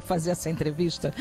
fazer essa entrevista.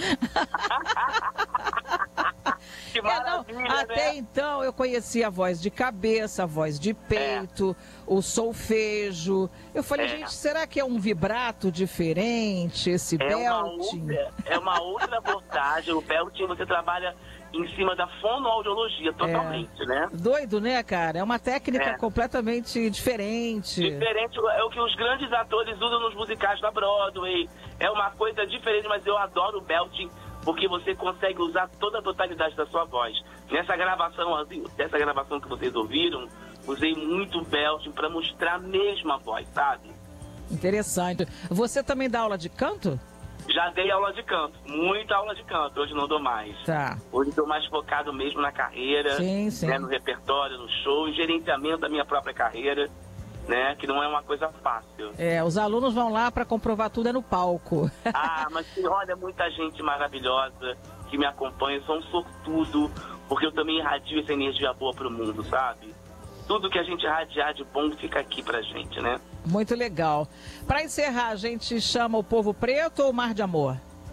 Que maravilha, até né? então eu conhecia a voz de cabeça, a voz de peito, o solfejo. Eu falei, gente, será que é um vibrato diferente, esse belting? É uma outra abordagem. O belting você trabalha em cima da fonoaudiologia totalmente, né? Doido, né, cara? É uma técnica completamente diferente. Diferente é o que os grandes atores usam nos musicais da Broadway. É uma coisa diferente, mas eu adoro o belting porque você consegue usar toda a totalidade da sua voz. Nessa gravação que vocês ouviram, usei muito belting para mostrar a mesma voz, sabe? Interessante. Você também dá aula de canto? Já dei aula de canto, muita aula de canto, hoje não dou mais. Tá. Hoje estou mais focado mesmo na carreira, sim. Né, no repertório, no show, em gerenciamento da minha própria carreira, né, que não é uma coisa fácil. Os alunos vão lá para comprovar tudo no palco. Mas olha, muita gente maravilhosa que me acompanha, eu sou um sortudo, porque eu também irradio essa energia boa pro mundo, sabe? Tudo que a gente irradiar de bom fica aqui pra gente, né? Muito legal. Para encerrar, a gente chama o Povo Preto ou Mar de Amor?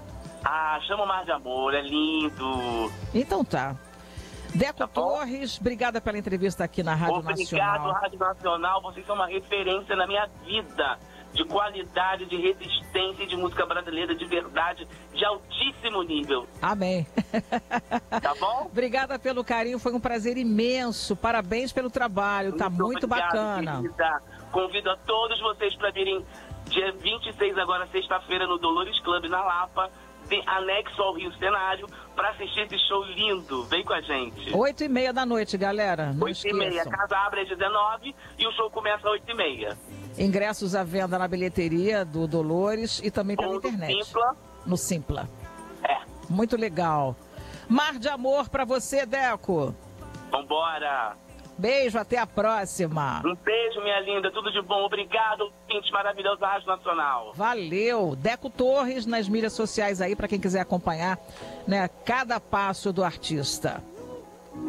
Chama o Mar de Amor, é lindo. Então tá. Deco Torres, obrigada pela entrevista aqui na Rádio Nacional. Obrigado, Rádio Nacional. Vocês são uma referência na minha vida. De qualidade, de resistência e de música brasileira de verdade, de altíssimo nível. Amém. Tá bom? Obrigada pelo carinho, foi um prazer imenso. Parabéns pelo trabalho, tá muito bacana. Querida. Convido a todos vocês para virem dia 26, agora sexta-feira, no Dolores Club, na Lapa, anexo ao Rio Cenário, para assistir esse show lindo. Vem com a gente. 8h30 da noite, galera. Não 8h30. A casa abre às 19h e o show começa às 8h30. Ingressos à venda na bilheteria do Dolores e também pela internet. No Simpla. Muito legal. Mar de Amor pra você, Deco. Vambora. Beijo, até a próxima. Um beijo, minha linda. Tudo de bom. Obrigado, gente maravilhoso da Rádio Nacional. Valeu. Deco Torres nas mídias sociais aí pra quem quiser acompanhar, né, cada passo do artista.